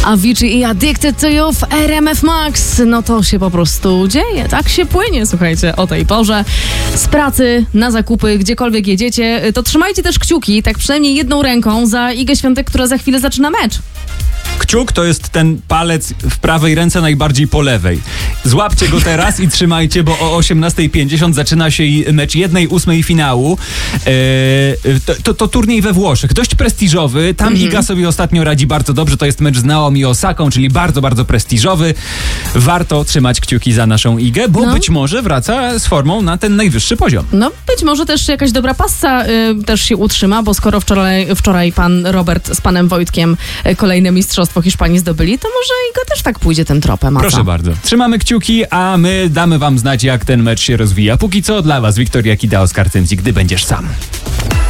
Avicii i Addicted to You w RMF Max. No to się po prostu dzieje, tak się płynie, słuchajcie, o tej porze. Z pracy, na zakupy, gdziekolwiek jedziecie, to trzymajcie też kciuki, tak przynajmniej jedną ręką za Igę Świątek, która za chwilę zaczyna mecz. Kciuk to jest ten palec w prawej ręce najbardziej po lewej. Złapcie go teraz i trzymajcie, bo o 18:50 zaczyna się mecz 1/8 finału. To turniej we Włoszech, dość prestiżowy. Tam Iga sobie ostatnio radzi bardzo dobrze. To jest mecz z Naomi Osaką, czyli bardzo, bardzo prestiżowy. Warto trzymać kciuki za naszą Igę, bo być może wraca z formą na ten najwyższy poziom. No być może też jakaś dobra passa też się utrzyma, bo skoro wczoraj pan Robert z panem Wojtkiem kolejne mistrzostwo Hiszpanii zdobyli, to może Iga też tak pójdzie tym tropem. Proszę bardzo. Trzymamy kciuki, a my damy wam znać, jak ten mecz się rozwija. Póki co dla was Wiktoria Kida, Oskar Cynci, Gdy będziesz sam.